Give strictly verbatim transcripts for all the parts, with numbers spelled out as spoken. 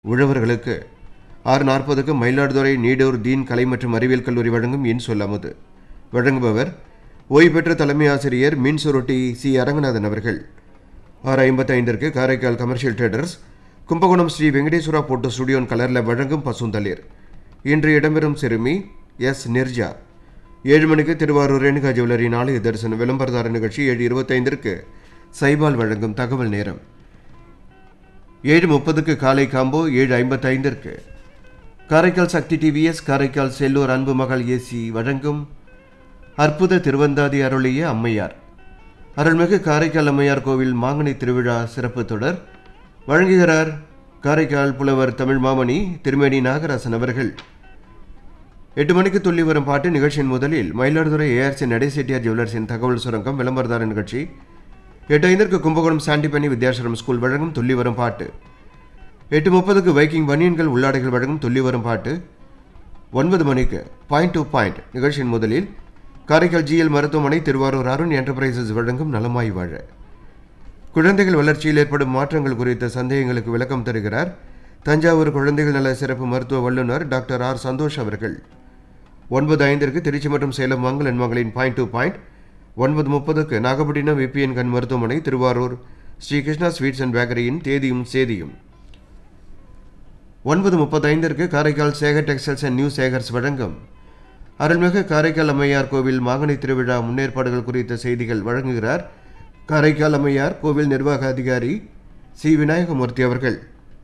உழவர்களுக்கு ஆறு நாற்பதுக்கு மயிலாடுதுறை நீடூர் தீன் கலை மற்றும் அறிவியல் கல்லூரி வழங்கும் இன் சொல்லாமது. வழங்குபவர் ஓய்வு பெற்ற தலைமை ஆசிரியர் மீன்சுருட்டி சி அரங்கநாதன் அவர்கள். ஆறு ஐம்பத்தி ஐந்திற்கு Karaikal commercial traders Kumbakonam Sri Venkateswara photo ஸ்டுடியோன் கலரில் வழங்கும் பசுந்தளிர். இன்று இடம்பெறும் சிறுமி எஸ் நிர்ஜா. ஏழு மணிக்கு திருவாரூர் ரேணுகா ஜுவல்லரி நாளைய தரிசன விளம்பரதார நிகழ்ச்சி. ஏழு இருபத்தைந்திற்கு சைபால் வழங்கும் தகவல் நேரம். ஏழு முப்பதுக்கு காலை காம்போ. ஏழு ஐம்பத்தைந்திற்கு காரைக்கால் சக்தி டிவிஎஸ் காரைக்கால் செல்லூர் அன்பு மகள் ஏசி வழங்கும் அற்புத திருவந்தாதி அருளிய அம்மையார். அருள்மிகு காரைக்கால் அம்மையார் கோவில் மாங்கனி திருவிழா சிறப்பு தொடர். வழங்குகிறார் காரைக்கால் புலவர் தமிழ் மாமணி திருமேனி நாகராசன் அவர்கள். எட்டு மணிக்கு துள்ளி வரும் பாட்டு நிகழ்ச்சியின் முதலில் மயிலாடுதுறை ஏஆர்சி நடைசெட்டியார் ஜுவல்லர்ஸின் தகவல் சுரங்கம் விளம்பரதார நிகழ்ச்சி. எட்டு ஐந்திற்கு கும்பகோணம் சாண்டிப்பண்ணி வித்யாசரம் ஸ்கூல் வழங்கும் துள்ளி வரும் பாட்டு. எட்டு முப்பதுக்கு வைக்கிங் பனியன்கள் உள்ளாடைகள் வழங்கும் துள்ளி வரும் பாட்டு. ஒன்பது மணிக்கு பாயிண்ட் டு பாயிண்ட் நிகழ்ச்சியின் முதலில் காரைக்கால் ஜிஎல் மருத்துவமனை திருவாரூர் அருண் என்டர்பிரைசஸ் வழங்கும் நலமாய் வாழ. குழந்தைகள் வளர்ச்சியில் ஏற்படும் மாற்றங்கள் குறித்த சந்தேகங்களுக்கு விளக்கம் தருகிறார் தஞ்சாவூர் குழந்தைகள் நல சிறப்பு மருத்துவ வல்லுநர் டாக்டர் ஆர் சந்தோஷ் அவர்கள். ஒன்பது ஐந்திற்கு திருச்சி மற்றும் சேலம் மங்களன் மகளின் பாயிண்ட் டு பாயிண்ட். ஒன்பது முப்பதுக்கு நாகப்பட்டினம் விபிஎன் கண் மருத்துவமனை திருவாரூர் ஸ்ரீ கிருஷ்ணா ஸ்வீட்ஸ் அண்ட் பேக்கரியின் தேதியும் சேதியும். ஒன்பது முப்பத்தைந்திற்கு Karaikal Sekar textiles and new Sekar's வழங்கும் அருள்மிகு காரைக்கால் அம்மையார் கோவில் மாங்கனி திருவிழா முன்னேற்பாடுகள் குறித்த செய்திகள். வழங்குகிறார் காரைக்கால் அம்மையார் கோவில் நிர்வாக அதிகாரி சி விநாயகமூர்த்தி அவர்கள்.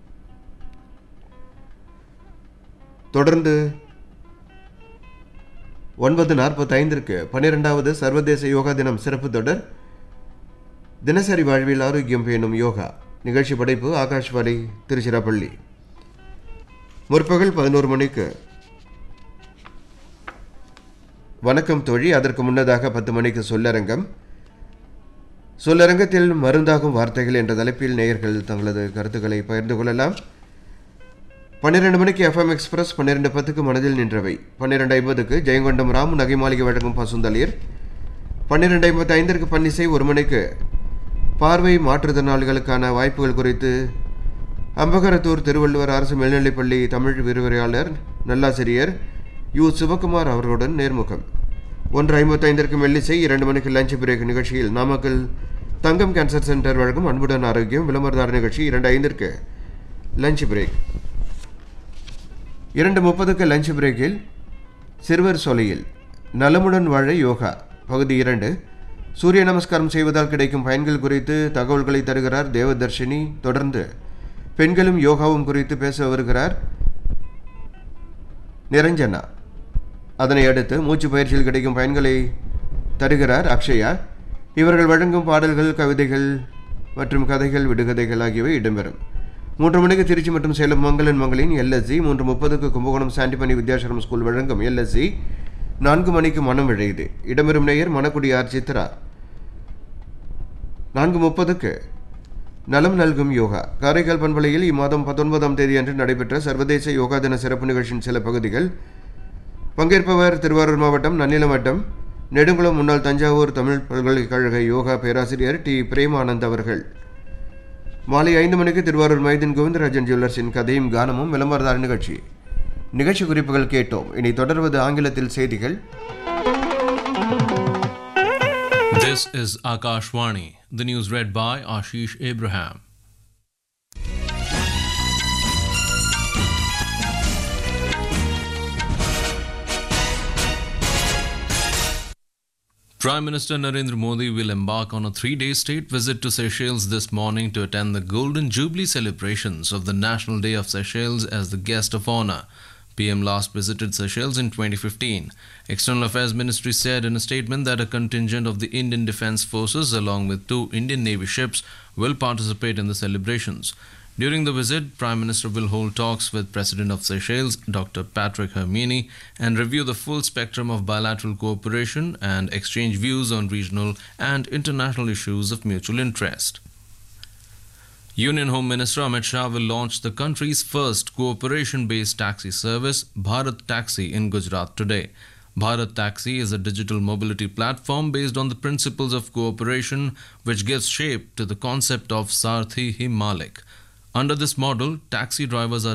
தொடர்ந்து ஒன்பது நாற்பத்தைந்திற்கு பன்னிரெண்டாவது சர்வதேச யோகா தினம் சிறப்பு தொடர். தினசரி வாழ்வில் ஆரோக்கியம் பேணும் யோகா நிகழ்ச்சி படைப்பு ஆகாஷ்வாணி திருச்சிராப்பள்ளி. முற்பகல் பதினோரு மணிக்கு வணக்கம் தோழி. அதற்கு முன்னதாக பத்து மணிக்கு சொல்லரங்கம். சொல்லரங்கத்தில் மருந்தாகும் வார்த்தைகள் என்ற தலைப்பில் நேயர்கள் தங்களது கருத்துக்களை பகிர்ந்து கொள்ளலாம். பன்னிரண்டு மணிக்கு எஃப்எம் எக்ஸ்பிரஸ். பன்னிரெண்டு பத்துக்கு மனதில் நின்றவை. பன்னிரெண்டு ஐம்பதுக்கு ஜெயங்கொண்டம் ராமு நகை மாளிகை வழங்கும் பசுந்தளிர். பன்னிரெண்டு ஐம்பத்தி ஐந்திற்கு பன்னிசை. ஒரு மணிக்கு பார்வை மாற்றுத்திறனாளிகளுக்கான வாய்ப்புகள் குறித்து அம்பகரத்தூர் திருவள்ளுவர் அரசு மேல்நிலைப்பள்ளி தமிழ் விரிவுரையாளர் நல்லாசிரியர் யு சிவகுமார் அவர்களுடன் நேர்முகம். ஒன்று ஐம்பத்தைந்திற்கு மெல்லிசை. இரண்டு மணிக்கு லஞ்ச் பிரேக் நிகழ்ச்சியில் நாமக்கல் தங்கம் கேன்சர் சென்டர் வழங்கும் அன்புடன் ஆரோக்கியம் விளம்பரதார நிகழ்ச்சி. இரண்டு ஐந்திற்கு லஞ்ச் பிரேக். இரண்டு முப்பதுக்கு லஞ்ச் பிரேக்கில் சிறுவர் சொலையில் நலமுடன் வாழ யோகா பகுதி இரண்டு. சூரிய நமஸ்காரம் செய்வதால் கிடைக்கும் பயன்கள் குறித்து தகவல்களை தருகிறார் தேவதர்ஷினி. தொடர்ந்து பெண்களும் யோகாவும் குறித்து பேச வருகிறார் நிரஞ்சனா. அதனை அடுத்து மூச்சு பயிற்சியில் கிடைக்கும் பயன்களை தருகிறார் அக்ஷயா. இவர்கள் வழங்கும் பாடல்கள் கவிதைகள் மற்றும் கதைகள் விடுகதைகள் ஆகியவை இடம்பெறும். மூன்று மணிக்கு திருச்சி மற்றும் சேலம் மங்களன் மங்களின் எல்எஸ்சி. மூன்று முப்பதுக்கு கும்பகோணம் சாண்டிப்பண்ணி வித்யாசரம் ஸ்கூல் வழங்கும் எல்எஸ்சி. நான்கு மணிக்கு மனம் விழையுது இடம்பெறும் நேயர் மணக்குடி ஆர் சித்ரா. நான்கு முப்பதுக்கு நலம் நல்கும் யோகா. காரைக்கால் பண்பலையில் இம்மாதம் பத்தொன்பதாம் தேதி அன்று நடைபெற்ற சர்வதேச யோகா தின சிறப்பு நிகழ்ச்சியின் சில பகுதிகள். பங்கேற்பவர் திருவாரூர் மாவட்டம் நன்னிலம் வட்டம் நெடுங்குளம் முன்னாள் தஞ்சாவூர் தமிழ் பல்கலைக்கழக யோகா பேராசிரியர் டி பிரேமானந்த் அவர்கள். மாலை ஐந்து மணிக்கு திருவாரூர் மைதீன் கோவிந்தராஜன் ஜுவல்லர்ஸின் கதையும் கானமும் விளம்பரதார நிகழ்ச்சி. நிகழ்ச்சி குறிப்புகள் கேட்டோம். இனி தொடர்வது ஆங்கிலத்தில் செய்திகள். This is Akashvani. The news read by Ashish Abraham. Prime Minister Narendra Modi will embark on a three-day state visit to Seychelles this morning to attend the Golden Jubilee celebrations of the National Day of Seychelles as the guest of honor. P M last visited Seychelles in twenty fifteen. External Affairs Ministry said in a statement that a contingent of the Indian Defence Forces along with two Indian Navy ships will participate in the celebrations. During the visit, Prime Minister will hold talks with President of Seychelles, Doctor Patrick Hermini, and review the full spectrum of bilateral cooperation and exchange views on regional and international issues of mutual interest. Union Home Minister Amit Shah will launch the country's first cooperation-based taxi service, Bharat Taxi, in Gujarat today. Bharat Taxi is a digital mobility platform based on the principles of cooperation, which gives shape to the concept of Sarthi Hi Malik. Under this model, taxi drivers are